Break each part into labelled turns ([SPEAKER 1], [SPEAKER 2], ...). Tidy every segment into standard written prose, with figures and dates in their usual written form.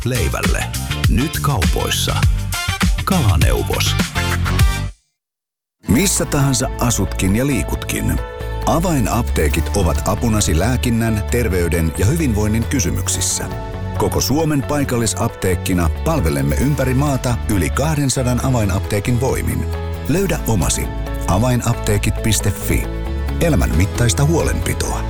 [SPEAKER 1] Leivälle. Nyt kaupoissa. Kalaneuvos. Missä tahansa asutkin ja liikutkin. Avainapteekit ovat apunasi lääkinnän, terveyden ja hyvinvoinnin kysymyksissä. Koko Suomen paikallisapteekkina palvelemme ympäri maata yli 200 avainapteekin voimin. Löydä omasi. Avainapteekit.fi. Elämän mittaista huolenpitoa.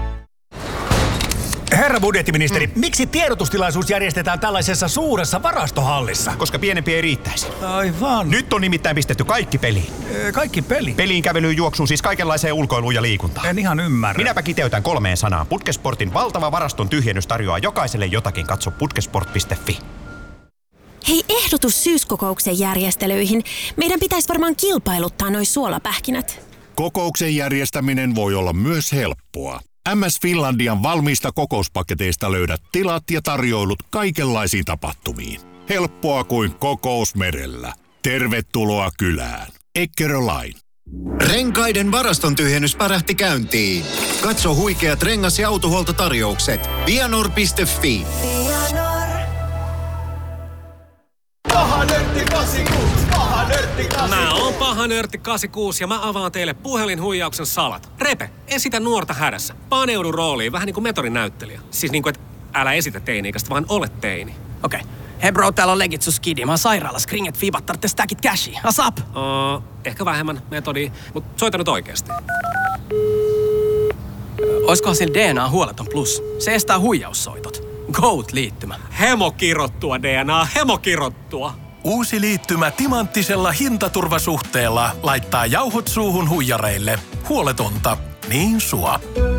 [SPEAKER 2] Herra budjettiministeri, miksi tiedotustilaisuus järjestetään tällaisessa suuressa varastohallissa?
[SPEAKER 3] Koska pienempi ei riittäisi.
[SPEAKER 2] Aivan.
[SPEAKER 3] Nyt on nimittäin pistetty kaikki peliin.
[SPEAKER 2] Kaikki peli?
[SPEAKER 3] Peliin, kävelyyn, juoksuun, siis kaikenlaiseen ulkoiluun ja liikuntaan.
[SPEAKER 2] En ihan ymmärrä.
[SPEAKER 3] Minäpä kiteytän 3 sanaan. Putkesportin valtava varaston tyhjennys tarjoaa jokaiselle jotakin. Katso putkesport.fi.
[SPEAKER 4] Hei, ehdotus syyskokouksen järjestelyihin. Meidän pitäisi varmaan kilpailuttaa noi suolapähkinät.
[SPEAKER 5] Kokouksen järjestäminen voi olla myös helppoa. MS Finlandian valmiista kokouspaketeista löydät tilat ja tarjoilut kaikenlaisiin tapahtumiin. Helppoa kuin kokous merellä. Tervetuloa kylään. Eckerö Line.
[SPEAKER 6] Renkaiden varaston tyhjennys pärähti käyntiin. Katso huikeat rengas- ja autohuoltotarjoukset. Vianor.fi.
[SPEAKER 7] Mä oon Paha Nörtti 86 ja mä avaan teille puhelinhuijauksen salat. Repe, esitä nuorta hädässä. Paneudu rooliin, vähän niin kuin metorinäyttelijä. Siis niin kuin, että älä esitä teini-ikäistä, vaan ole teini.
[SPEAKER 8] Okei. Hei bro, täällä on legit skidi. Mä oon sairaalassa. Kringet fiibat tarvitse stackit cashia. Asap!
[SPEAKER 7] Ehkä vähemmän metodia, mut soita nyt oikeesti.
[SPEAKER 8] Oiskohan sillä DNA huoleton plus? Se estää huijaussoitot. Goat-liittymä.
[SPEAKER 7] Hemokirottua DNA, hemokirottua.
[SPEAKER 9] Uusi liittymä timanttisella hintaturvasuhteella laittaa jauhot suuhun huijareille. Huoletonta, niin sua.